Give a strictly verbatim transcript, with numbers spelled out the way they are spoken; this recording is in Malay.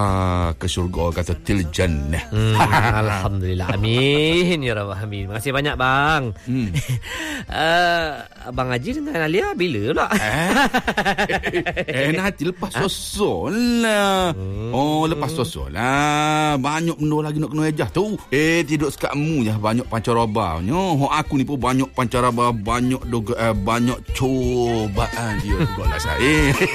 ke syurga kata til jannah. Hmm, Alhamdulillah. Amin ya rabbal alamin. Terima kasih banyak bang. Hmm. uh, Abang Haji dengan Alia bila pula? Eh, eh nanti lepas sosol lah. Hmm. Oh, lepas sosol lah. Banyak benda lagi nak kena ejah tu. Eh, tidur sekatmu je banyak pancarabanya. Hok aku ni pun banyak pancaraba, banyak doga, eh, banyak cobaan dia juga lah saya.